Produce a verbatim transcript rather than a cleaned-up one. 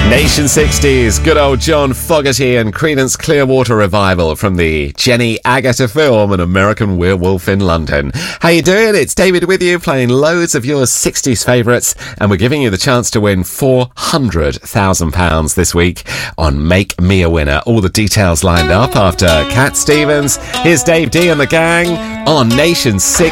Nation sixties, good old John Fogerty and Creedence Clearwater Revival from the Jenny Agutter film An American Werewolf in London. How you doing? It's David with you, playing loads of your sixties favourites, and we're giving you the chance to win four hundred thousand pounds this week on Make Me a Winner. All the details lined up after Cat Stevens. Here's Dave D and the gang on Nation sixties.